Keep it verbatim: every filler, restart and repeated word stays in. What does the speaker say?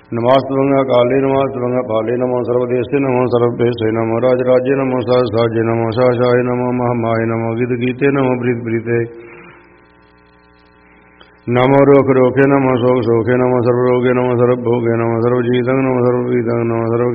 नमस्तुभ्यं काले नमस्तुभ्यं पाले नमो सर्वदेशे नमो सर्वभूतेषु नमो राजराज्ये नमो सहस्राज्ये नमो सहसाय नमो महामाय नमो गीतगीते नमो प्रीतप्रीते नमो रोख रोखे नमो शोक शोखे नमो सर्वरोगे नमो सर्वभोगे नमो सर्वजीतं नमो सर्ववीतं नमो सर्व